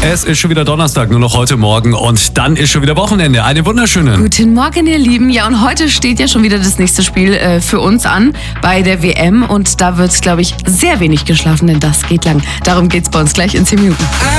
Es ist schon wieder Donnerstag, nur noch heute Morgen und dann ist schon wieder Wochenende. Eine wunderschöne. Guten Morgen, ihr Lieben. Ja, und heute steht ja schon wieder das nächste Spiel für uns an bei der WM. Und da wird, glaube ich, sehr wenig geschlafen, denn das geht lang. Darum geht's bei uns gleich in 10 Minuten.